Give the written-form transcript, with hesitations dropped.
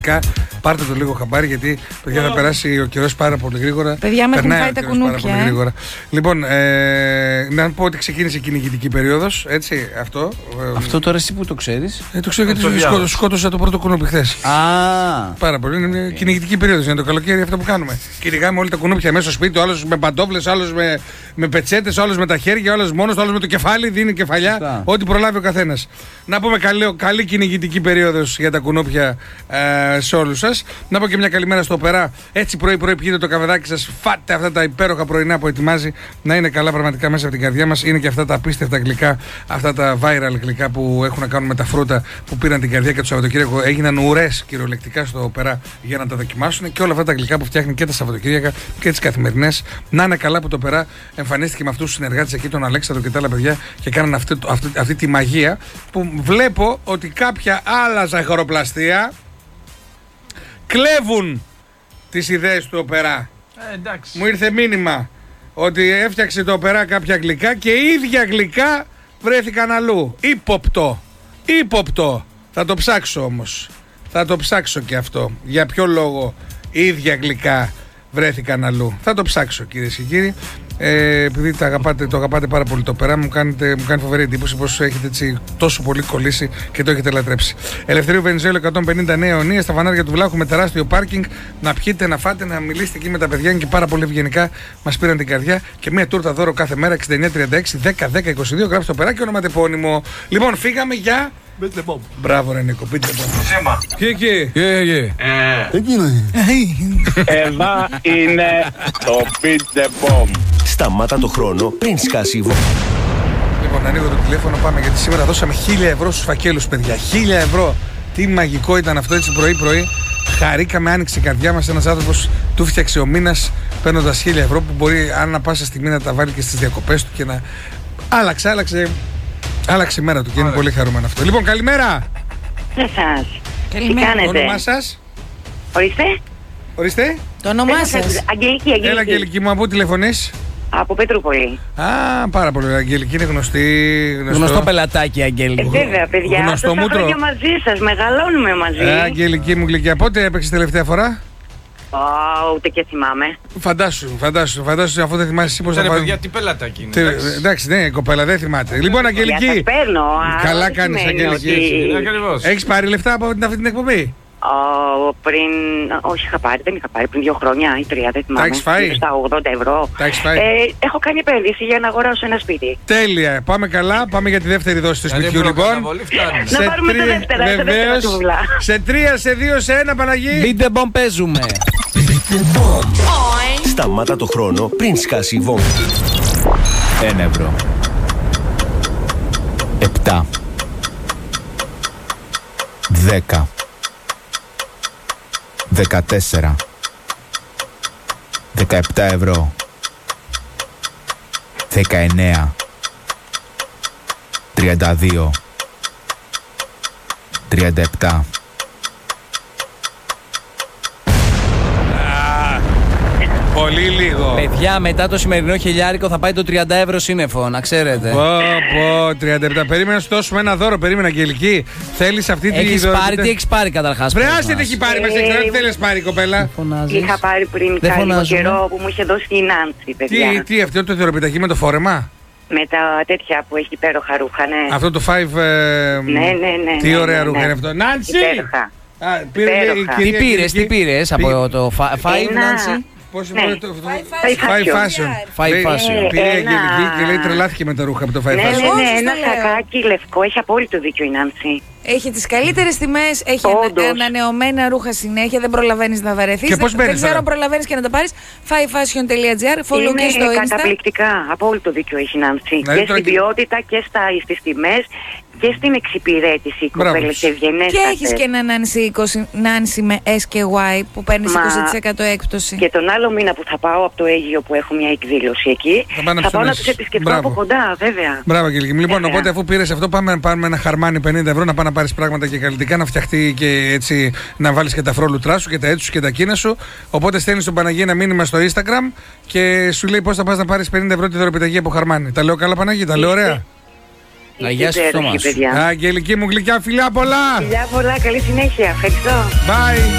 Πάρτε το λίγο χαμπάρι, γιατί παιδιά θα περάσει ο καιρός πάρα πολύ γρήγορα. Παιδιά, με έχουν φάει τα κουνούπια. Λοιπόν, να πω ότι ξεκίνησε η κυνηγητική περίοδος, έτσι, αυτό. Αυτό τώρα εσύ που το ξέρεις? Το ξέρω γιατί σκότωσα το πρώτο κουνούπι χθες. Πάρα πολύ. Είναι μια κυνηγητική περίοδος, είναι το καλοκαίρι αυτό που κάνουμε. Κυνηγάμε όλοι τα κουνούπια μέσα στο σπίτι, ο άλλος με παντόφλες, ο άλλος με πετσέτες, ο άλλος με τα χέρια, ο άλλος μόνος, ο άλλος με το κεφάλι, δίνει κεφαλιά, ό,τι προλάβει ο καθένας. Να πούμε καλή κυνηγητική περίοδος για τα κουνούπια σε όλους σας. Να πω και μια καλημέρα στο Οπερά. Έτσι πρωί-πρωί πιείτε το καφεδάκι σας. Φάτε αυτά τα υπέροχα πρωινά που ετοιμάζει να είναι καλά πραγματικά μέσα από την καρδιά μας. Είναι και αυτά τα απίστευτα γλυκά, αυτά τα viral γλυκά που έχουν να κάνουν με τα φρούτα που πήραν την καρδιά και το Σαββατοκύριακο. Έγιναν ουρές κυριολεκτικά στο Οπερά για να τα δοκιμάσουν. Και όλα αυτά τα γλυκά που φτιάχνει και τα Σαββατοκύριακα και τις καθημερινές. Να είναι καλά που το Οπερά εμφανίστηκε με αυτούς τους συνεργάτες εκεί, τον Αλέξανδρο και τα άλλα παιδιά, και κάναν αυτή τη μαγεία που βλέπω ότι κάποια άλλα ζαχαροπλαστεία κλέβουν τις ιδέες του Οπερά. Μου ήρθε μήνυμα ότι έφτιαξε το Οπερά κάποια γλυκά και ίδια γλυκά βρέθηκαν αλλού. Ύποπτο. Θα το ψάξω όμως. Θα το ψάξω και αυτό. Για ποιο λόγο ίδια γλυκά βρέθηκαν αλλού. Θα το ψάξω, κυρίες και κύριοι. Επειδή το αγαπάτε πάρα πολύ το Οπερά, μου κάνει φοβερή εντύπωση πως έχετε έτσι τόσο πολύ κολλήσει και το έχετε λατρέψει. Ελευθερίου Βενιζέλου 150 Νέα Ιωνία, στα φανάρια του Βλάχου με τεράστιο πάρκινγκ. Να πιείτε, να φάτε, να μιλήσετε εκεί με τα παιδιά, είναι και πάρα πολύ ευγενικά. Μας πήραν την καρδιά και μια τούρτα δώρο κάθε μέρα 6936 10 10 22. Γράψτε το Οπερά και ονοματεπώνυμο. Λοιπόν, φύγαμε για. Μπράβο, ρε Νίκο, πείτε το. Σέμα. Εκεί. Εδώ είναι το Beat the Bomb. Σταμάτα το χρόνο πριν σκάσει η βόμβα. Λοιπόν, ανοίγω το τηλέφωνο, πάμε, γιατί σήμερα δώσαμε 1.000 ευρώ στους φακέλους, παιδιά. 1.000 ευρώ. Τι μαγικό ήταν αυτό, έτσι πρωί-πρωί. Χαρήκαμε, άνοιξε η καρδιά μας. Ένας άνθρωπος του φτιάξε ο μήνας παίρνοντας 1.000 ευρώ που μπορεί ανά πάσα στιγμή να τα βάλει και στις διακοπές του και να. Άλλαξε η μέρα του και είναι πολύ χαρούμενο αυτό. Λοιπόν, καλημέρα. Γεια σας. Καλημέρα. Το όνομά σας? Ορίστε. Το όνομά σας? Αγγελική. Έλα, Αγγελική μου, από πού τηλεφωνείς? Από Πετρούπολη. Πάρα πολύ. Αγγελική είναι γνωστό πελατάκι, Αγγελική. Βέβαια, παιδιά. Γνωστό μούτρο. Χρόνια μαζί σας, μεγαλώνουμε μαζί. Αγγελική μου γλυκιά. Πότε έπαιξες τελευταία φορά? Ούτε και θυμάμαι. Φαντάσου, αφού δεν θυμάσαι εσύ πώς θα πάρει. Γιατί πελατάκι είναι. Εντάξει, ναι, κοπέλα, δεν θυμάται. Λοιπόν, Αγγελική. Σας παίρνω. Καλά κάνεις, Αγγελική. Έχεις πάρει λεφτά από αυτή την εκπομπή? Όχι, δεν είχα πάρει πριν 2 χρόνια ή 3, δεν θυμάμαι. Τα έχεις φάει? Στα 80 ευρώ. Έχω κάνει επένδυση για να αγοράσω ένα σπίτι. Τέλεια, πάμε καλά. Πάμε για τη δεύτερη δόση του σπιτιού, λοιπόν. Να πάρουμε το δεύτερο. Βεβαίως. Σε 3, σε 2, σε 1, Παναγί. Beat the Bomb παίζουμε. Σταμάτα το χρόνο πριν σκάσει η βόμβα. 1 ευρώ. 7. 10. 14. 17 ευρώ. 19. 32. 37. Πολύ λίγο. Παιδιά, μετά το σημερινό χιλιάρικο θα πάει το 30 ευρώ σύννεφο, να ξέρετε. 37. Περίμενα να σου δώσουμε ένα δώρο. Περίμενα, Αγγελική. Θέλεις αυτή τη. Έχεις πάρει, τι έχεις πάρει καταρχάς? Βρεάστε τι έχει πάρει, μας τι θέλεις πάρει, κοπέλα. Είχα πάρει πριν κάποιο καιρό που μου είχε δώσει η Νάνση, παιδιά. Τι, αυτό το θεροπιταχή με το φόρεμα? Με τα τέτοια που έχει υπέροχα ρούχα, ναι. Αυτό το 5. Ναι. Τι ωραία ρούχα είναι αυτό. Νάνση! Τι πήρες από το 5, Νάνση? Πώς είναι το Five Fashion. Πήρε η Αγγελική και λέει τρελάθηκε με τα ρούχα από το Five Fashion. Ναι, ένα σακάκι λευκό, έχει απόλυτο δίκιο η Νάνση. Έχει τις καλύτερες τιμές, έχει ανανεωμένα ρούχα συνέχεια, δεν προλαβαίνεις να βαρεθείς. Δεν ξέρω αν προλαβαίνεις και να τα πάρεις. fivefashion.gr, follow και στο Insta. Είναι καταπληκτικά, απόλυτο δίκιο έχει η Νάνση. Και στην ποιότητα και στις τιμές και στην εξυπηρέτηση, οι κοπέλες ευγενέστατες. Και έχεις και ένα Νάνση με S και Y που παίρνεις 20% έκπτωση. Και τον άλλο μήνα που θα πάω από το Αίγυο που έχω μια εκδήλωση εκεί, θα πάω να τους επισκεφτώ από κοντά, βέβαια. Μπράβο, Αγγελική. Λοιπόν, οπότε αφού πήρες αυτό, πάμε ένα χαρμάνι 50 ευρώ να πάνε να πάρεις πράγματα και καλλιτικά, να φτιαχτεί και έτσι να βάλεις και τα φρόλουτρά σου και τα έτσι σου και τα κίνα σου. Οπότε στέλνεις στον Παναγί ένα μήνυμα στο Instagram και σου λέει πώς θα πας να πάρεις 50 ευρώ τη δωροπιταγή από χαρμάνι. Τα λέω καλά, Παναγί, τα λέω ωραία? Γεια σου, Αγγελική μου γλυκιά, φιλιά πολλά. Φιλιά πολλά, καλή συνέχεια. Ευχαριστώ. Bye.